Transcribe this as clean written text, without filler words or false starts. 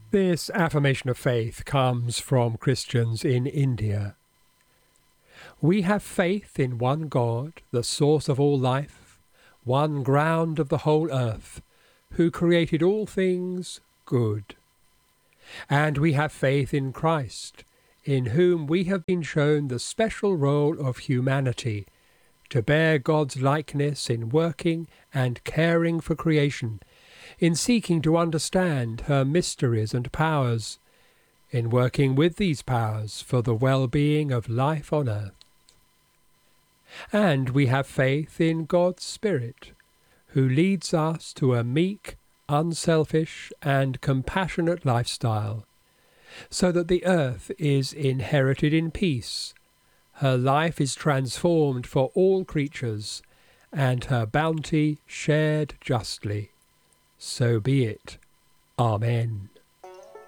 This affirmation of faith comes from Christians in India. We have faith in one God, the source of all life, one ground of the whole earth, who created all things good. And we have faith in Christ, in whom we have been shown the special role of humanity, to bear God's likeness in working and caring for creation, in seeking to understand her mysteries and powers, in working with these powers for the well-being of life on earth. And we have faith in God's Spirit, who leads us to a meek, unselfish and compassionate lifestyle, so that the earth is inherited in peace, her life is transformed for all creatures, and her bounty shared justly. So be it. Amen.